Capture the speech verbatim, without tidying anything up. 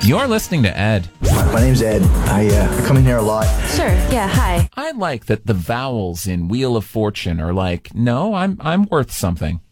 You're listening to Ed. My, my name's Ed. I, uh, I come in here a lot. Sure, yeah, hi. I like that the vowels in Wheel of Fortune are like, no, I'm I'm worth something.